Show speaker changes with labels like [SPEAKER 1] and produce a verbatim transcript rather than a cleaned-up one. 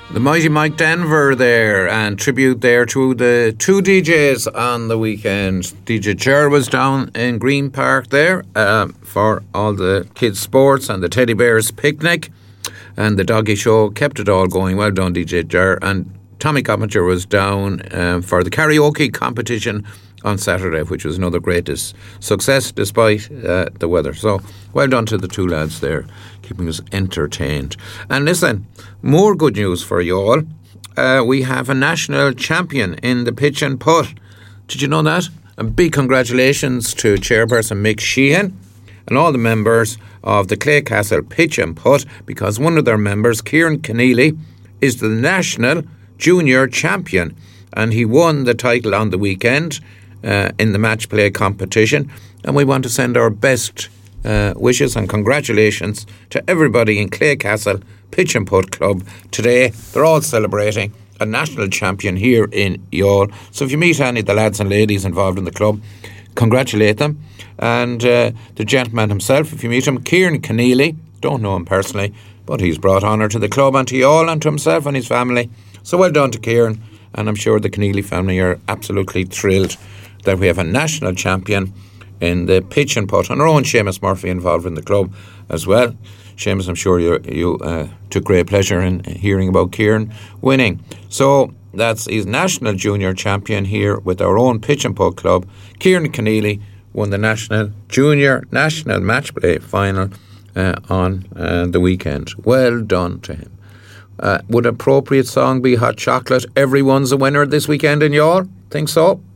[SPEAKER 1] The mighty Mike Denver there, and tribute there to the two D Js on the weekend. D J Ger was down in Green Park there uh, for all the kids' sports and the Teddy Bears picnic, and the doggy show kept it all going. Well done, D J Ger. And Tommy Coppinger was down um, for the karaoke competition on Saturday, which was another great dis- success despite uh, the weather. So well done to the two lads there, keeping us entertained. And listen, more good news for you all. Uh, we have a national champion in the pitch and putt. Did you know that? And big congratulations to Chairperson Mick Sheehan and all the members of the Claycastle Pitch and Putt, because one of their members, Kieran Keneally, is the national junior champion, and he won the title on the weekend uh, in the match play competition. And we want to send our best uh, wishes and congratulations to everybody in Claycastle Pitch and Putt Club today. They're all celebrating a national champion here in Youghal. So if you meet any of the lads and ladies involved in the club, congratulate them. And uh, the gentleman himself, if you meet him, Kieran Keneally, don't know him personally, but he's brought honour to the club and to Youghal and to himself and his family. So well done to Kieran, and I'm sure the Keneally family are absolutely thrilled that we have a national champion in the pitch and putt, and our own Seamus Murphy involved in the club as well. Seamus, I'm sure you you uh, took great pleasure in hearing about Kieran winning. So that's his national junior champion here with our own pitch and putt club. Kieran Keneally won the national junior national match play final uh, on uh, the weekend. Well done to him. Uh, would appropriate song be Hot Chocolate? Everyone's a winner this weekend in Youghal? Think so?